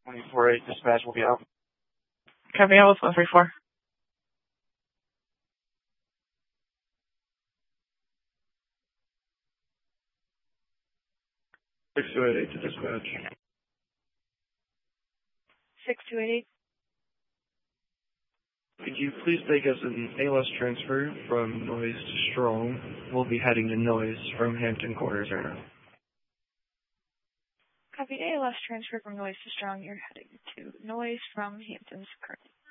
24-8 dispatch will be out. Copy, Alpha 134. 6288 to dispatch. 6288. Could you please take us an ALS transfer from Noise to Strong? We'll be heading to Noise from Hampton Corners right now. Copy, ALS transfer from Noise to Strong. You're heading to Noise from Hampton's currently.